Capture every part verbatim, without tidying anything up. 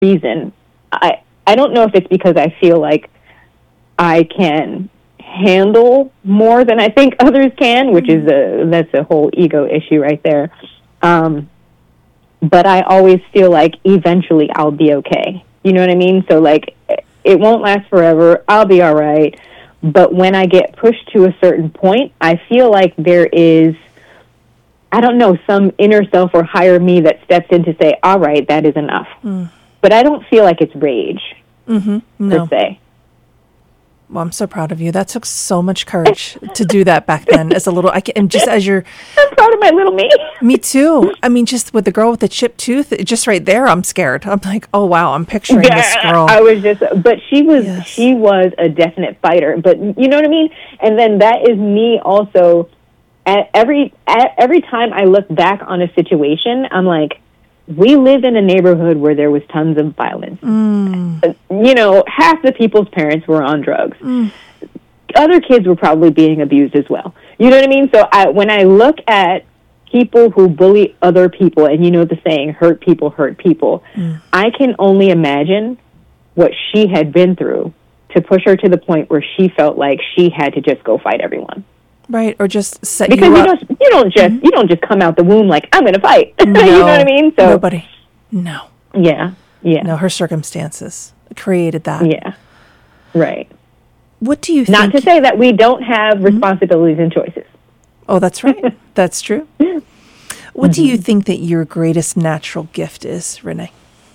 reason. I I don't know if it's because I feel like I can handle more than I think others can, which is a that's a whole ego issue right there. Um, but I always feel like eventually I'll be okay. You know what I mean? So like, it won't last forever. I'll be all right. But when I get pushed to a certain point, I feel like there is, I don't know, some inner self or higher me that steps in to say, all right, that is enough. Mm. But I don't feel like it's rage, mm-hmm. no. per se. Well, I'm so proud of you. That took so much courage to do that back then as a little, I can, and just as you're... I'm proud of my little me. Me too. I mean, just with the girl with the chipped tooth, just right there, I'm scared. I'm like, oh, wow, I'm picturing yeah, this girl. I was just, but she was, yes. she was a definite fighter. But you know what I mean? And then that is me also, at every, at every time I look back on a situation, I'm like, we lived in a neighborhood where there was tons of violence. Mm. You know, half the people's parents were on drugs. Mm. Other kids were probably being abused as well. You know what I mean? So I, when I look at people who bully other people, and you know the saying, hurt people hurt people, mm. I can only imagine what she had been through to push her to the point where she felt like she had to just go fight everyone. Right, or just set because you, you up. don't you don't just mm-hmm. you don't just come out the womb like I'm going to fight. No, you know what I mean? So nobody. No. Yeah. Yeah. No, her circumstances created that. Yeah. Right. What do you Not think? to say that we don't have mm-hmm. responsibilities and choices. Oh, that's right. That's true. What mm-hmm. do you think that your greatest natural gift is, Renee?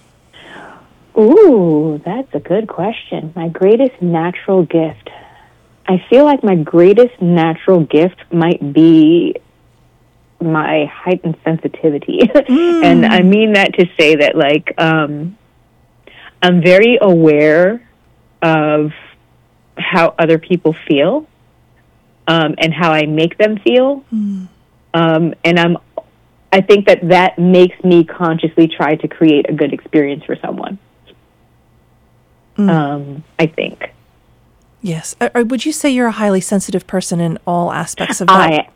Ooh, that's a good question. My greatest natural gift. I feel like my greatest natural gift might be my heightened sensitivity. Mm. And I mean that to say that, like, um, I'm very aware of how other people feel um, and how I make them feel. Mm. Um, and I'm, I think that that makes me consciously try to create a good experience for someone. Mm. Um, I think. Yes. Or would you say you're a highly sensitive person in all aspects of that?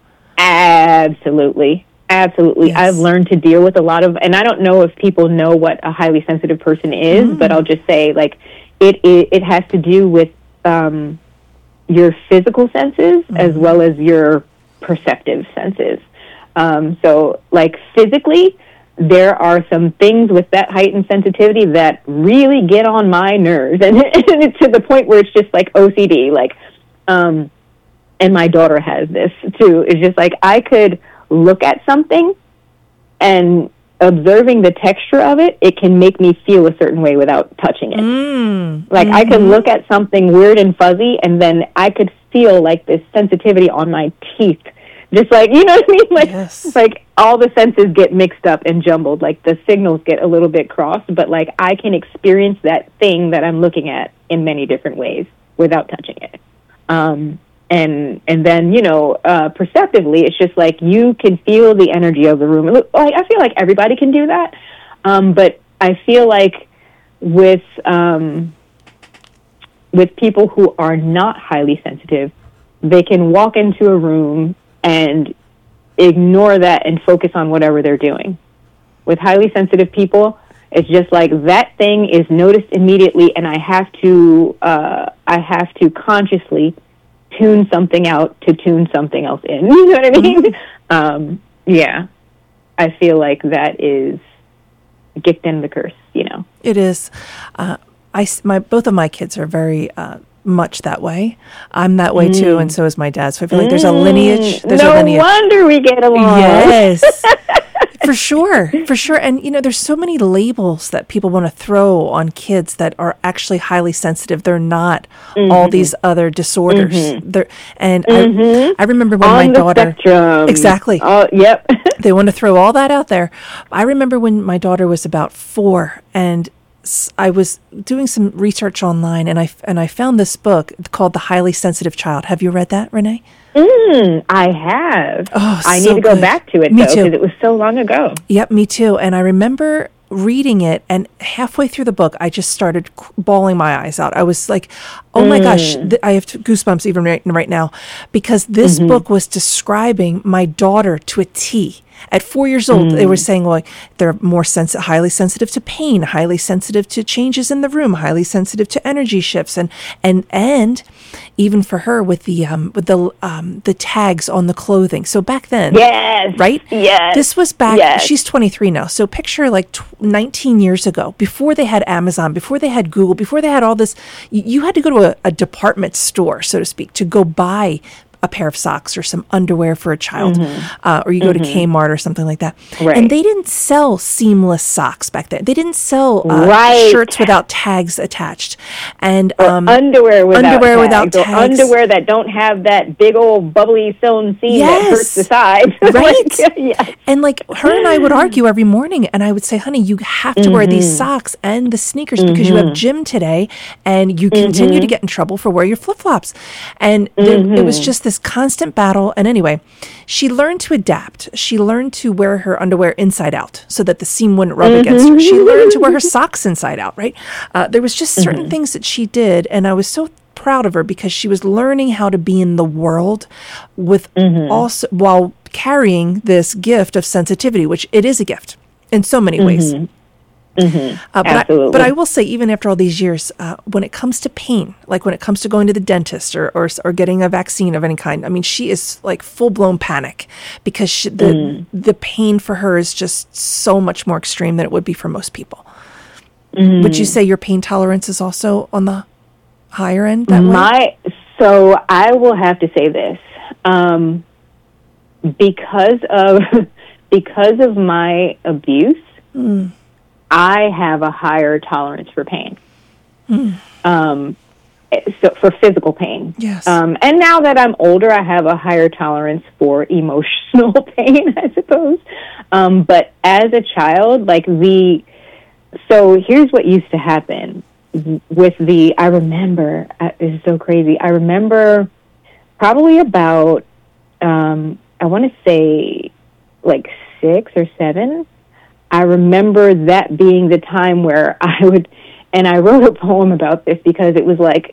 I absolutely, absolutely. Yes. I've learned to deal with a lot of, and I don't know if people know what a highly sensitive person is, mm. but I'll just say, like, it it, it has to do with um, your physical senses mm. as well as your perceptive senses. Um, so, like, physically, there are some things with that heightened sensitivity that really get on my nerves, and, and it's to the point where it's just like O C D. Like, um, and my daughter has this too. It's just like I could look at something, and observing the texture of it, it can make me feel a certain way without touching it. Mm. Like mm-hmm. I could look at something weird and fuzzy, and then I could feel like this sensitivity on my teeth. Just like, you know what I mean? Like, yes. like all the senses get mixed up and jumbled. Like the signals get a little bit crossed, but like I can experience that thing that I'm looking at in many different ways without touching it. Um, and and then, you know, uh, perceptively, it's just like you can feel the energy of the room. Like, I feel like everybody can do that. Um, but I feel like with um, with people who are not highly sensitive, they can walk into a room and ignore that and focus on whatever they're doing. With highly sensitive people, it's just like that thing is noticed immediately, and I have to uh, I have to consciously tune something out to tune something else in. You know what I mean? Mm-hmm. Um, yeah, I feel like that is a gift and the curse. You know, it is. Uh, I my both of my kids are very. Uh, much that way. I'm that way mm. too, and so is my dad. So I feel like there's a lineage. There's no a lineage. wonder we get along. Yes, for sure, for sure. And you know, there's so many labels that people want to throw on kids that are actually highly sensitive. They're not mm-hmm. all these other disorders. Mm-hmm. They're and mm-hmm. I, I remember when on my the daughter spectrum. Exactly. Oh, yep. They want to throw all that out there. I remember when my daughter was about four, and I was doing some research online, and I and I found this book called The Highly Sensitive Child. Have you read that, Renee? Mm, I have. Oh, I so need to go good. back to it, me though, too. because it was so long ago. Yep, me too. And I remember reading it, and halfway through the book, I just started bawling my eyes out. I was like, oh, mm. my gosh, th- I have goosebumps even right, right now, because this mm-hmm. book was describing my daughter to a T. At four years old, Mm. they were saying, well, they're more sens- highly sensitive to pain, highly sensitive to changes in the room, highly sensitive to energy shifts, and and and even for her with the um, with the um, the tags on the clothing. So back then, Yes. right? Yes. This was back. Yes. She's twenty-three now. So picture like tw- nineteen years ago, before they had Amazon, before they had Google, before they had all this. You, you had to go to a, a department store, so to speak, to go buy a pair of socks or some underwear for a child, mm-hmm. uh, or you go mm-hmm. to Kmart or something like that. Right. And they didn't sell seamless socks back then. They didn't sell uh, right. shirts without tags attached, and or um, underwear without underwear tags, without or tags. underwear that don't have that big old bubbly sewn seam yes. that hurts the sides. Right. like, yes. And like her and I would argue every morning, and I would say, honey, you have to mm-hmm. wear these socks and the sneakers mm-hmm. because you have gym today, and you continue mm-hmm. to get in trouble for wearing your flip-flops. And there, mm-hmm. it was just this constant battle. And anyway, she learned to adapt. She learned to wear her underwear inside out so that the seam wouldn't rub mm-hmm. against her. She learned to wear her socks inside out, right? Uh, there was just certain mm-hmm. things that she did, and I was so proud of her because she was learning how to be in the world with mm-hmm. also while carrying this gift of sensitivity, which it is a gift in so many mm-hmm. ways. Mm-hmm. Uh, but, Absolutely. I, but I will say, even after all these years, uh, when it comes to pain, like when it comes to going to the dentist or or, or getting a vaccine of any kind, I mean, she is like full blown panic because she, the mm. the pain for her is just so much more extreme than it would be for most people. Mm. Would you say your pain tolerance is also on the higher end? That My way? So I will have to say this um, because of because of my abuse. Mm. I have a higher tolerance for pain, mm. um, so for physical pain. Yes. Um, and now that I'm older, I have a higher tolerance for emotional pain, I suppose. Um, but as a child, like the, so here's what used to happen with the, I remember, it's so crazy. I remember probably about, um, I want to say like six or seven. I remember that being the time where I would, and I wrote a poem about this because it was like,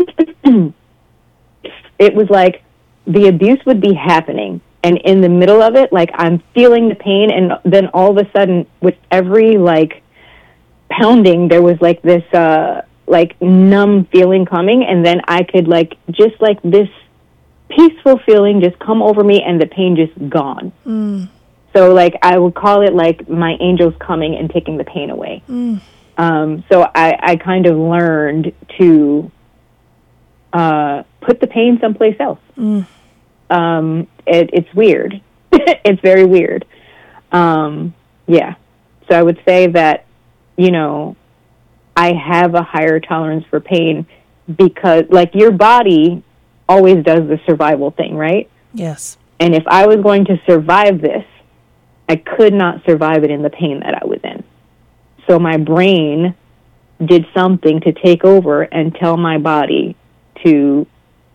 it was like the abuse would be happening. And in the middle of it, like I'm feeling the pain. And then all of a sudden with every like pounding, there was like this, uh, like numb feeling coming. And then I could like, just like this peaceful feeling just come over me and the pain just gone. Mm. So, like, I would call it, like, my angels coming and taking the pain away. Mm. Um, so I, I kind of learned to uh, put the pain someplace else. Mm. Um, it, it's weird. It's very weird. Um, yeah. So I would say that, you know, I have a higher tolerance for pain because, like, your body always does the survival thing, right? Yes. And if I was going to survive this, I could not survive it in the pain that I was in. So my brain did something to take over and tell my body to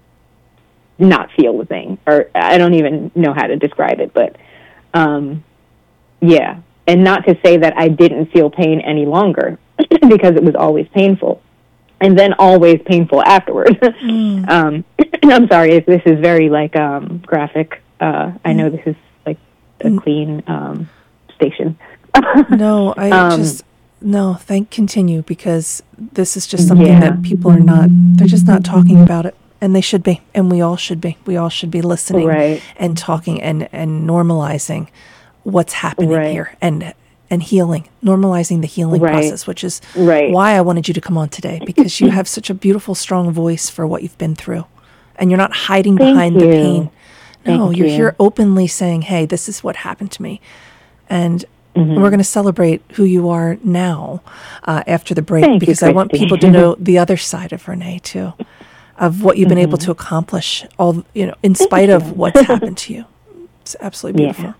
not feel the thing. Or I don't even know how to describe it, but um, yeah. And not to say that I didn't feel pain any longer because it was always painful. And then always painful afterwards. Mm. um, I'm sorry if this is very like um, graphic. Uh, I know this is a clean um, station. no, I um, just, no, thank continue because this is just something yeah. that people are not, they're just not talking about it. And they should be. And we all should be. We all should be listening right. and talking and, and normalizing what's happening right. here and and healing, normalizing the healing right. process, which is right. why I wanted you to come on today because you have such a beautiful, strong voice for what you've been through. And you're not hiding Thank behind you. the pain. No, Thank you're you. here openly saying, hey, this is what happened to me. And mm-hmm. we're going to celebrate who you are now uh, after the break Thank because you, I want people to know the other side of Renee, too, of what you've been mm-hmm. able to accomplish, all you know, in spite Thank of you. what's happened to you. It's absolutely beautiful.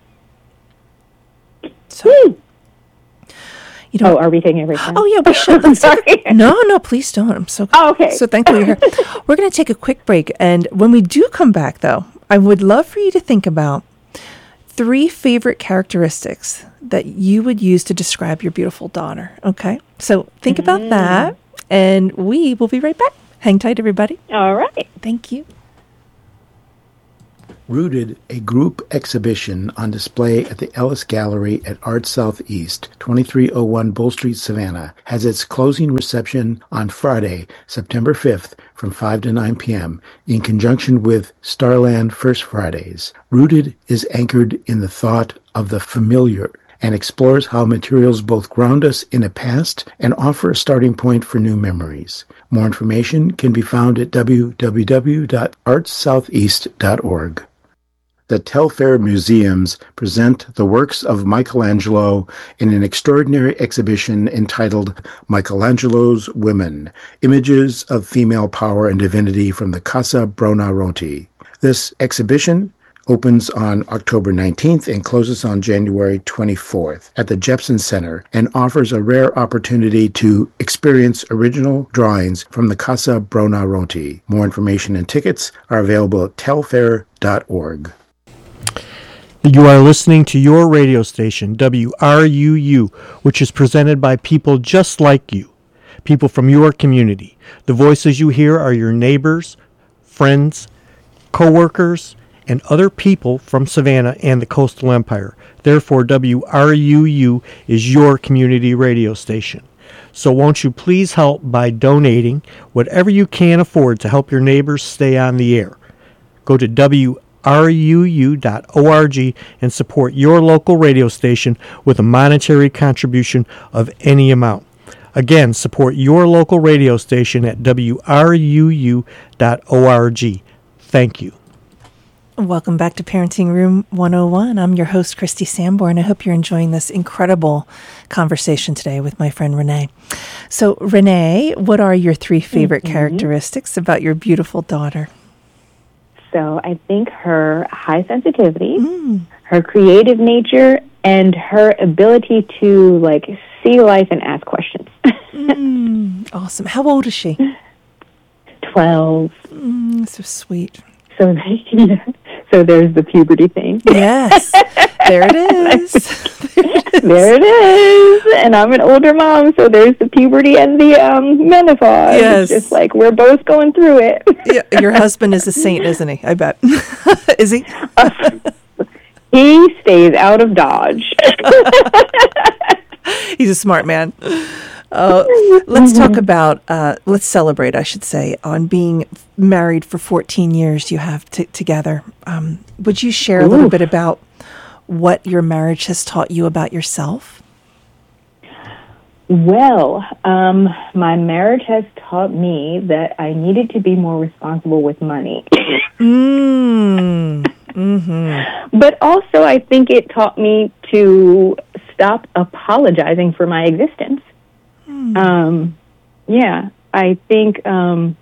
Yeah. So, you know, oh, are we taking a break? Oh, yeah, we should. Let's take a, no, no, please don't. I'm so, oh, okay. so thankful you're here. We're going to take a quick break. And when we do come back, though, I would love for you to think about three favorite characteristics that you would use to describe your beautiful daughter. Okay? So think mm. about that, and we will be right back. Hang tight, everybody. All right. Thank you. Rooted, a group exhibition on display at the Ellis Gallery at Art Southeast, twenty-three oh one Bull Street, Savannah, has its closing reception on Friday, September fifth from five to nine p.m. in conjunction with Starland First Fridays. Rooted is anchored in the thought of the familiar and explores how materials both ground us in a past and offer a starting point for new memories. More information can be found at w w w dot arts southeast dot org. The Telfair Museums present the works of Michelangelo in an extraordinary exhibition entitled Michelangelo's Women, Images of Female Power and Divinity from the Casa Buonarroti. This exhibition opens on October nineteenth and closes on January twenty-fourth at the Jepson Center and offers a rare opportunity to experience original drawings from the Casa Buonarroti. More information and tickets are available at telfair dot org. You are listening to your radio station, W R U U, which is presented by people just like you, people from your community. The voices you hear are your neighbors, friends, co-workers, and other people from Savannah and the Coastal Empire. Therefore, W R U U is your community radio station. So won't you please help by donating whatever you can afford to help your neighbors stay on the air. Go to W R U U dot org and support your local radio station with a monetary contribution of any amount. Again, support your local radio station at W R U U dot org. Thank you. Welcome back to Parenting Room one oh one. I'm your host, Christy Sanborn. I hope you're enjoying this incredible conversation today with my friend Renee. So, Renee, what are your three favorite mm-hmm. characteristics about your beautiful daughter? So I think her high sensitivity, mm. her creative nature, and her ability to like see life and ask questions. mm, awesome. How old is she? Twelve. Mm, so sweet. So yeah. So there's the puberty thing. Yes. There it is. There it is. And I'm an older mom, so there's the puberty and the um, menopause. Yes. It's just like we're both going through it. Yeah, your husband is a saint, isn't he? I bet. Is he? Uh, he stays out of Dodge. He's a smart man. Uh, let's talk about, uh, let's celebrate, I should say, on being married for fourteen years you have t- together. Um, would you share a little Ooh. bit about what your marriage has taught you about yourself? Well, um, my marriage has taught me that I needed to be more responsible with money. mm. mm-hmm. But also I think it taught me to stop apologizing for my existence. Um, yeah, I think um,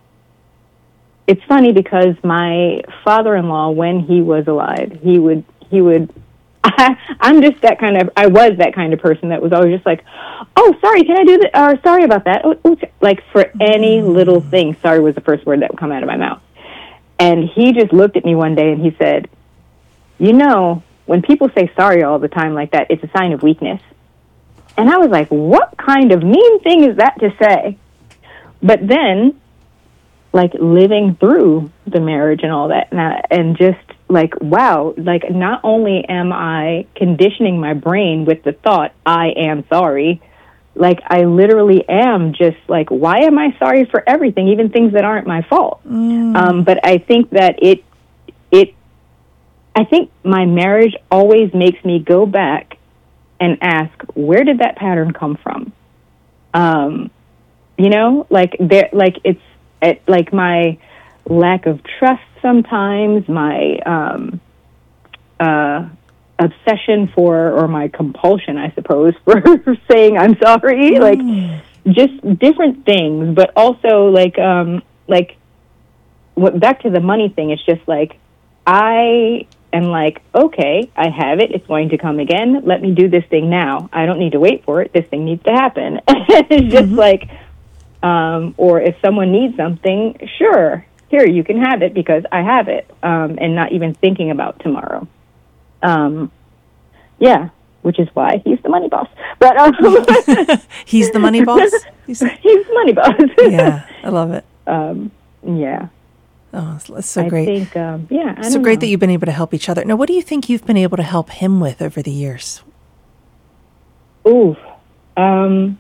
it's funny because my father-in-law, when he was alive, he would, he would, I, I'm just that kind of, I was that kind of person that was always just like, oh, sorry, can I do that? Or sorry about that. Oh, oh, like for any little thing, sorry was the first word that would come out of my mouth. And he just looked at me one day and he said, you know, when people say sorry all the time like that, it's a sign of weakness. And I was like, what kind of mean thing is that to say? But then, like, living through the marriage and all that, and, I, and just, like, wow, like, not only am I conditioning my brain with the thought, I am sorry, like, I literally am just, like, why am I sorry for everything, even things that aren't my fault? Mm. Um, but I think that it, it, I think my marriage always makes me go back and ask, where did that pattern come from? Um, you know, like there, like it's it, like my lack of trust sometimes, my um, uh, obsession for, or my compulsion, I suppose, for saying I'm sorry, mm. like just different things. But also, like, um, like what, back to the money thing. It's just like I. And like, okay, I have it. It's going to come again. Let me do this thing now. I don't need to wait for it. This thing needs to happen. It's just mm-hmm. like, um, or if someone needs something, sure, here, you can have it because I have it, um, and not even thinking about tomorrow. Um, yeah, which is why he's the money boss. But um, he's the money boss? He's, he's the money boss. Yeah, I love it. Um, yeah. Oh, that's so I great. think, um, yeah, I so don't great know. that you've been able to help each other. Now, what do you think you've been able to help him with over the years? Ooh, um,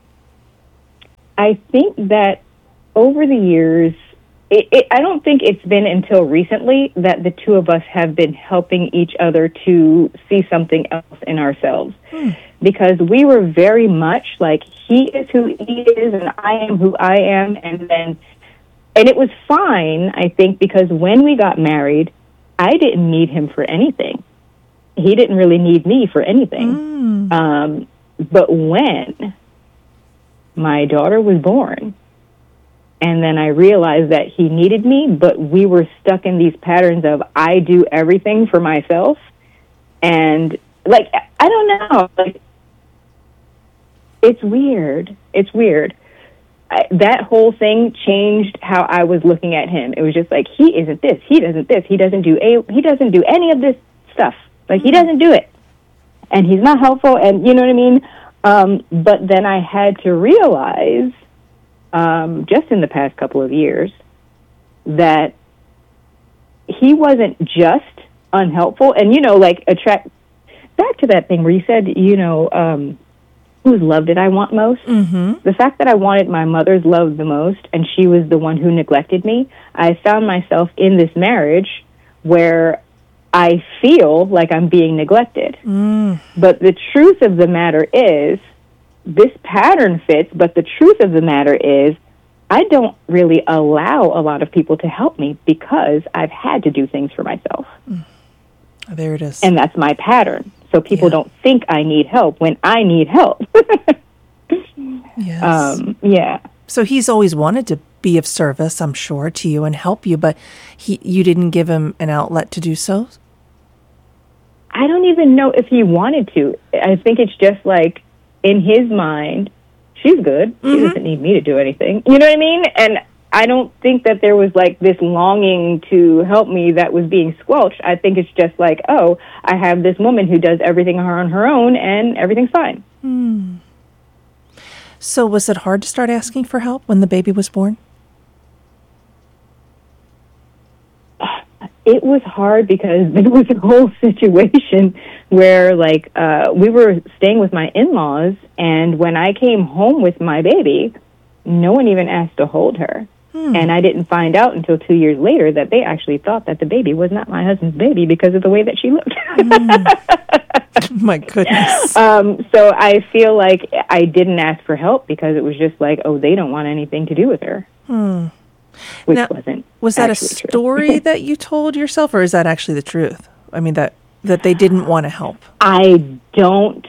I think that over the years, it, it, I don't think it's been until recently that the two of us have been helping each other to see something else in ourselves. Hmm. Because we were very much like, he is who he is and I am who I am. And then, and it was fine, I think, because when we got married, I didn't need him for anything. He didn't really need me for anything. Mm. Um, but when my daughter was born, and then I realized that he needed me, but we were stuck in these patterns of I do everything for myself. And, like, I don't know. Like, it's weird. It's weird. I, that whole thing changed how I was looking at him. It was just like, he isn't this. He doesn't this. He doesn't do a. He doesn't do any of this stuff. Like, he doesn't do it. And he's not helpful. And you know what I mean? Um, but then I had to realize, um, just in the past couple of years, that he wasn't just unhelpful. And, you know, like, attract back to that thing where you said, you know, um, whose love did I want most? Mm-hmm. The fact that I wanted my mother's love the most, and she was the one who neglected me, I found myself in this marriage where I feel like I'm being neglected. Mm. But the truth of the matter is, this pattern fits, but the truth of the matter is, I don't really allow a lot of people to help me because I've had to do things for myself. Mm. There it is. And that's my pattern. So people yeah. don't think I need help when I need help. Yes. Um, yeah. So he's always wanted to be of service, I'm sure, to you and help you, but he, you didn't give him an outlet to do so? I don't even know if he wanted to. I think it's just like, in his mind, she's good. She mm-hmm. doesn't need me to do anything. You know what I mean? And I don't think that there was like this longing to help me that was being squelched. I think it's just like, oh, I have this woman who does everything on her own and everything's fine. Hmm. So was it hard to start asking for help when the baby was born? It was hard because there was a whole situation where, like, uh, we were staying with my in-laws, and when I came home with my baby, no one even asked to hold her. Hmm. And I didn't find out until two years later that they actually thought that the baby was not my husband's baby because of the way that she looked. Mm. My goodness. Um, so I feel like I didn't ask for help because it was just like, oh, they don't want anything to do with her. Hmm. Which now, wasn't was that a story that you told yourself, or is that actually the truth? I mean, that that they didn't want to help. I don't,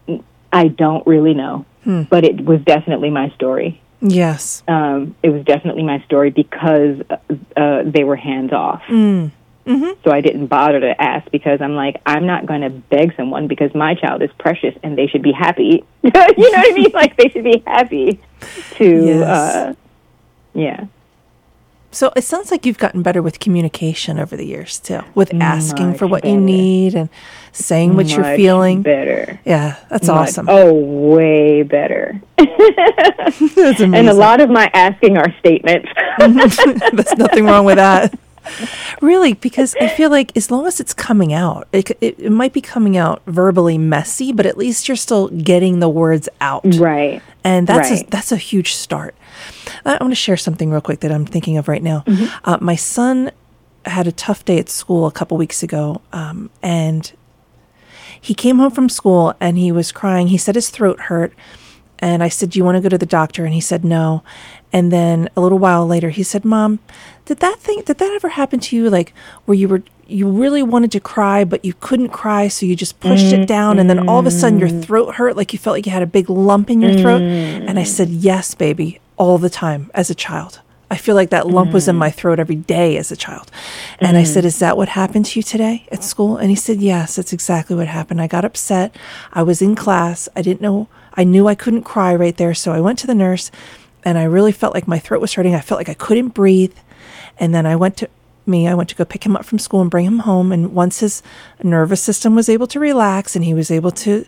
I don't really know, hmm. but it was definitely my story. Yes, um, it was definitely my story because uh, they were hands off. Mm. Mm-hmm. So I didn't bother to ask because I'm like, I'm not going to beg someone because my child is precious and they should be happy. You know what I mean? Like, they should be happy to, yes. uh, yeah. So it sounds like you've gotten better with communication over the years, too, with asking Much for what better. You need and saying what Much you're feeling. better. Yeah, that's Much, awesome. Oh, way better. That's amazing. And a lot of my asking are statements. There's nothing wrong with that. Really, because I feel like as long as it's coming out, it, it, it might be coming out verbally messy, but at least you're still getting the words out. Right. And that's right. a, that's a huge start. I want to share something real quick that I'm thinking of right now. Mm-hmm. Uh, my son had a tough day at school a couple weeks ago, um, and he came home from school and he was crying. He said his throat hurt, and I said, "Do you want to go to the doctor?" And he said no. And then a little while later, he said, "Mom, did that thing? Did that ever happen to you? Like where you were, you really wanted to cry, but you couldn't cry, so you just pushed mm-hmm. it down, and then all of a sudden your throat hurt, like you felt like you had a big lump in your throat?" Mm-hmm. And I said, "Yes, baby, all the time as a child. I feel like that lump mm-hmm. was in my throat every day as a child." And mm-hmm. I said, "Is that what happened to you today at school?" And he said, "Yes, that's exactly what happened. I got upset. I was in class. I didn't know. I knew I couldn't cry right there, so I went to the nurse." And I really felt like my throat was hurting. I felt like I couldn't breathe. And then I went to me, I went to go pick him up from school and bring him home. And once his nervous system was able to relax and he was able to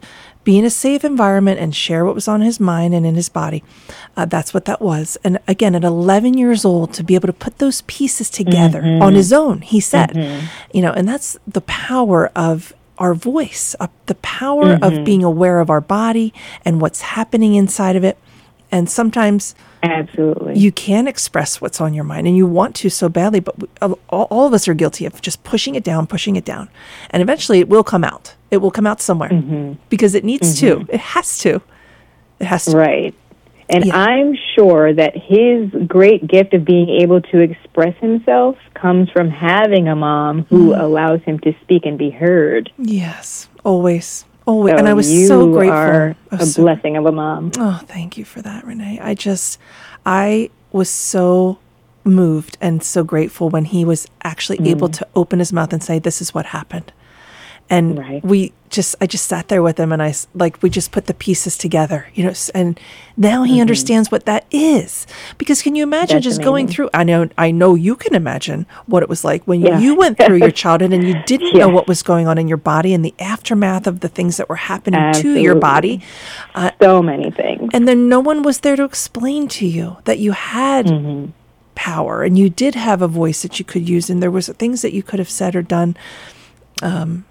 be in a safe environment and share what was on his mind and in his body. Uh, that's what that was. And again, at eleven years old, to be able to put those pieces together mm-hmm. on his own, he said, mm-hmm. you know, and that's the power of our voice, uh, the power mm-hmm. of being aware of our body and what's happening inside of it. And sometimes absolutely you can express what's on your mind and you want to so badly, but we, all, all of us are guilty of just pushing it down, pushing it down. And eventually it will come out. It will come out somewhere mm-hmm. because it needs mm-hmm. to. It has to. It has to. Right. And yeah. I'm sure that his great gift of being able to express himself comes from having a mom who mm. allows him to speak and be heard. Yes, always. Always. So and I was you so grateful. Are I a was so, blessing of a mom. Oh, thank you for that, Renee. I just, I was so moved and so grateful when he was actually mm. able to open his mouth and say, this is what happened. And right. we just, I just sat there with him and I, like, we just put the pieces together, you know, and now he mm-hmm. understands what that is. Because can you imagine That's just amazing. going through, I know, I know you can imagine what it was like when yeah. you went through your childhood and you didn't yeah. know what was going on in your body and the aftermath of the things that were happening Absolutely. to your body. Uh, so many things. And then no one was there to explain to you that you had mm-hmm. power and you did have a voice that you could use and there was things that you could have said or done. Um,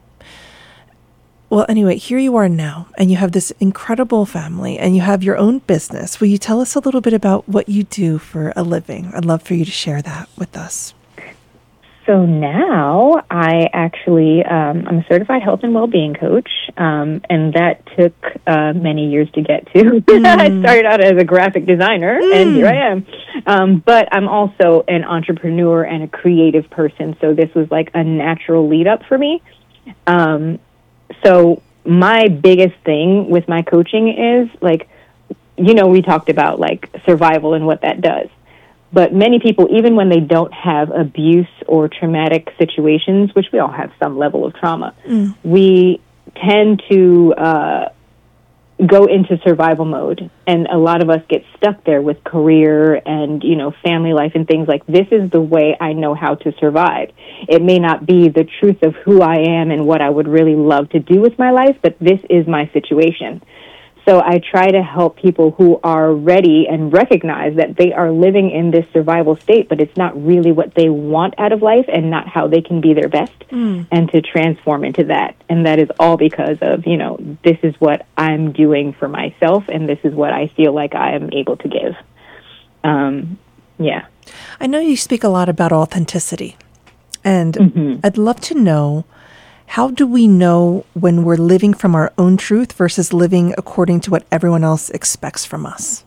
Well, anyway, here you are now, and you have this incredible family, and you have your own business. Will you tell us a little bit about what you do for a living? I'd love for you to share that with us. So now I actually, um, I'm a certified health and well-being coach, um, and that took uh, many years to get to. Mm. I started out as a graphic designer, mm. and here I am. Um, but I'm also an entrepreneur and a creative person, so this was like a natural lead-up for me. Um So my biggest thing with my coaching is, like, you know, we talked about, like, survival and what that does. But many people, even when they don't have abuse or traumatic situations, which we all have some level of trauma, mm. we tend to uh, go into survival mode. And a lot of us get stuck there with career and, you know, family life and things like, this is the way I know how to survive. It may not be the truth of who I am and what I would really love to do with my life, but this is my situation. So I try to help people who are ready and recognize that they are living in this survival state, but it's not really what they want out of life and not how they can be their best, mm. and to transform into that. And that is all because of, you know, this is what I'm doing for myself, and this is what I feel like I am able to give. Um, yeah. I know you speak a lot about authenticity, and mm-hmm. I'd love to know, how do we know when we're living from our own truth versus living according to what everyone else expects from us?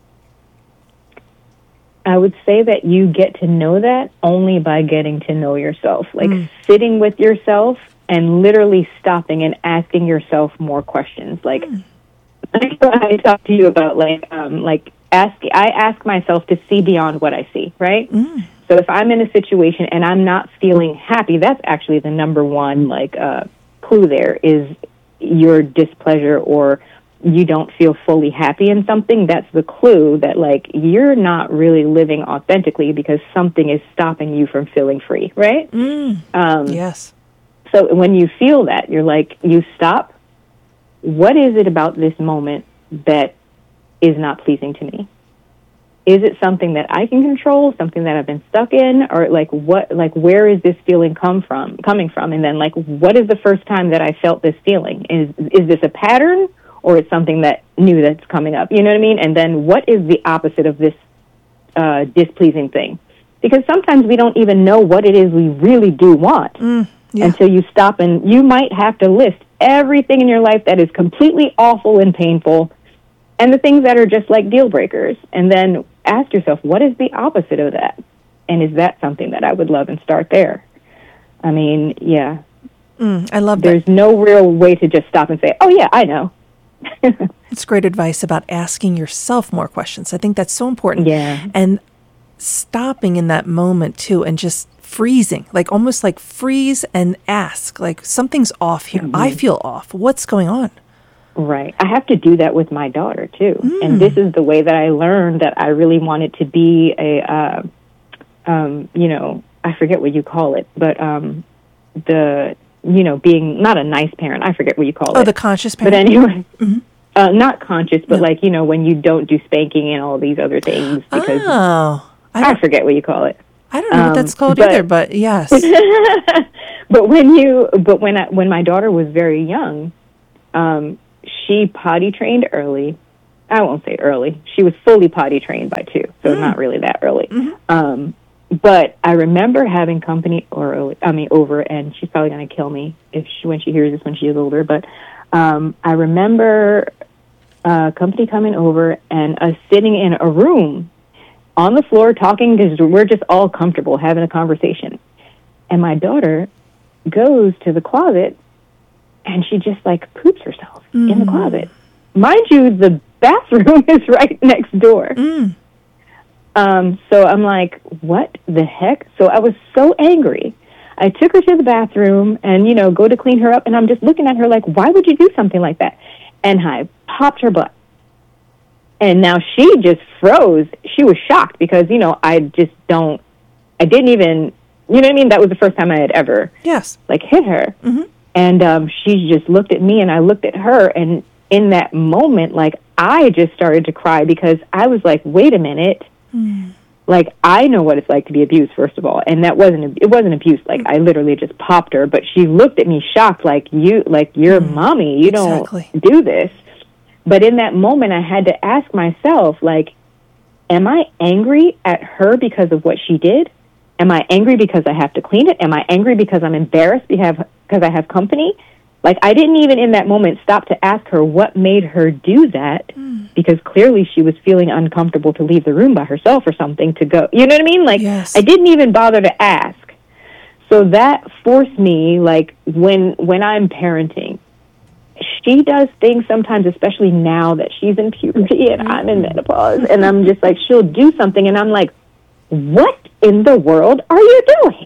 I would say that you get to know that only by getting to know yourself. Like mm. sitting with yourself and literally stopping and asking yourself more questions. Like, mm. I talked to you about, like, um, like ask. I ask myself to see beyond what I see, right? Mm. So if I'm in a situation and I'm not feeling happy, that's actually the number one, like, uh, clue there is your displeasure or you don't feel fully happy in something. That's the clue that, like, you're not really living authentically because something is stopping you from feeling free, right? Mm. Um, yes. So when you feel that, you're like, you stop. What is it about this moment that is not pleasing to me? Is it something that I can control, something that I've been stuck in, or like what, like where is this feeling come from, coming from? And then, like, what is the first time that I felt this feeling? Is is this a pattern, or it's something that new that's coming up? You know what I mean? And then what is the opposite of this uh, displeasing thing? Because sometimes we don't even know what it is we really do want mm, yeah. until you stop, and you might have to list everything in your life that is completely awful and painful, and the things that are just like deal breakers. And then ask yourself, what is the opposite of that? And is that something that I would love, and start there? I mean, yeah. Mm, I love There's that. There's no real way to just stop and say, oh, yeah, I know. It's great advice about asking yourself more questions. I think that's so important. Yeah. And stopping in that moment, too, and just freezing, like almost like freeze and ask, like, something's off here. Mm-hmm. I feel off. What's going on? Right. I have to do that with my daughter, too. Mm. And this is the way that I learned that I really wanted to be a, uh, um, you know, I forget what you call it, but um, the you know, being not a nice parent. I forget what you call oh, it. Oh, the conscious parent. But anyway, mm-hmm. uh, not conscious, but no. like, you know, when you don't do spanking and all these other things. Because oh. I, I forget what you call it. I don't know um, what that's called but, either, but yes. but when you, but when I, when my daughter was very young, um, she potty trained early. I won't say early. She was fully potty trained by two, so mm. not really that early. Mm-hmm. Um, but I remember having company, or I mean, over, and she's probably going to kill me if she, when she hears this when she is older. But um, I remember uh, company coming over and us sitting in a room on the floor talking because we're just all comfortable having a conversation. And my daughter goes to the closet and she just like poops herself mm. in the closet. Mind you, the bathroom is right next door. Mm. Um, so I'm like, what the heck? So I was so angry. I took her to the bathroom and, you know, go to clean her up. And I'm just looking at her like, why would you do something like that? And I popped her butt. And now she just froze. She was shocked because, you know, I just don't, I didn't even, you know what I mean? That was the first time I had ever, yes, like, hit her. Mm-hmm. And um, she just looked at me and I looked at her. And in that moment, like, I just started to cry because I was like, wait a minute. Mm. Like, I know what it's like to be abused, first of all. And that wasn't, it wasn't abuse. Like, I literally just popped her. But she looked at me shocked, like, you, like, you're mm. mommy. You exactly. don't do this. But in that moment, I had to ask myself, like, am I angry at her because of what she did? Am I angry because I have to clean it? Am I angry because I'm embarrassed because I have company? Like, I didn't even in that moment stop to ask her what made her do that mm. because clearly she was feeling uncomfortable to leave the room by herself or something to go. You know what I mean? Like, yes. I didn't even bother to ask. So that forced me, like, when when I'm parenting, she does things sometimes, especially now that she's in puberty and I'm in menopause, and I'm just like, she'll do something, and I'm like, what in the world are you doing?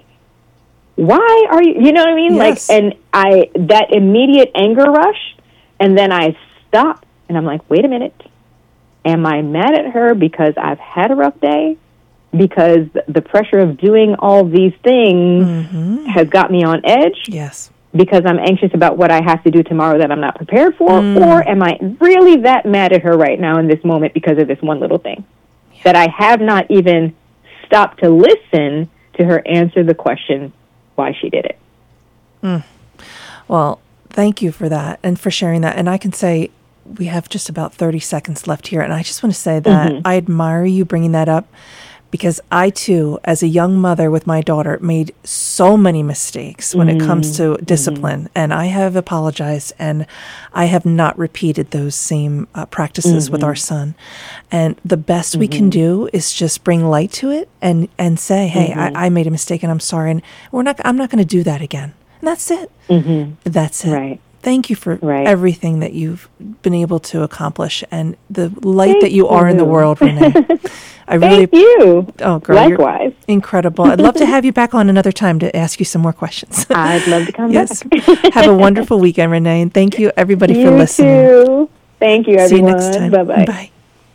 Why are you, you know what I mean? Yes. Like, and I, that immediate anger rush, and then I stop, and I'm like, wait a minute. Am I mad at her because I've had a rough day? Because the pressure of doing all these things mm-hmm. has got me on edge? Yes. Because I'm anxious about what I have to do tomorrow that I'm not prepared for? Mm. Or am I really that mad at her right now in this moment because of this one little thing? Yeah. That I have not even stopped to listen to her answer the question why she did it. Mm. Well, thank you for that and for sharing that. And I can say we have just about thirty seconds left here. And I just want to say that mm-hmm. I admire you bringing that up, because I, too, as a young mother with my daughter, made so many mistakes when mm-hmm. it comes to discipline. Mm-hmm. And I have apologized, and I have not repeated those same uh, practices mm-hmm. with our son. And the best mm-hmm. we can do is just bring light to it and, and say, hey, mm-hmm. I, I made a mistake and I'm sorry. And we're not, I'm not going to do that again. And that's it. Mm-hmm. That's it. Right. Thank you for right. everything that you've been able to accomplish and the light Thank that you, you are in the world, Renee. I really, Thank you. Oh, girl, likewise. You're incredible. I'd love to have you back on another time to ask you some more questions. I'd love to come yes. back. Have a wonderful weekend, Renee, and thank you, everybody, you for listening. Too. Thank you, everyone. See you next time. Bye-bye. Bye.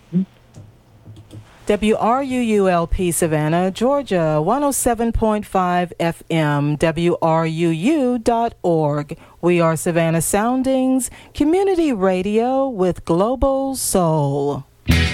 W R U U L P Savannah, Georgia, one oh seven point five F M, W R U U dot org. We are Savannah Soundings, community radio with global soul.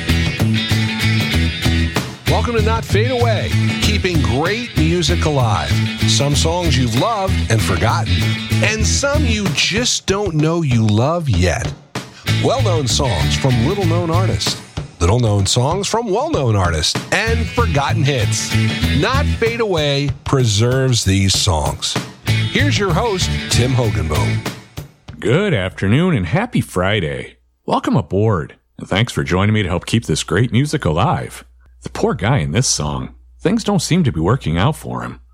Welcome to Not Fade Away, keeping great music alive. Some songs you've loved and forgotten, and some you just don't know you love yet. Well-known songs from little-known artists. Little-known songs from well-known artists and forgotten hits. Not Fade Away preserves these songs. Here's your host, Tim Hogenboom. Good afternoon and happy Friday. Welcome aboard, and thanks for joining me to help keep this great music alive. The poor guy in this song, things don't seem to be working out for him.